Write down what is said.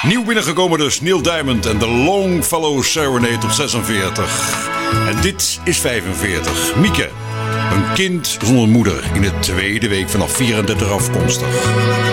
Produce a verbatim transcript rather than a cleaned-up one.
Nieuw binnengekomen dus Neil Diamond en The Longfellow Serenade op zesenveertig. En dit is vijfenveertig. Mieke, een kind zonder moeder in de tweede week vanaf vierendertig afkomstig.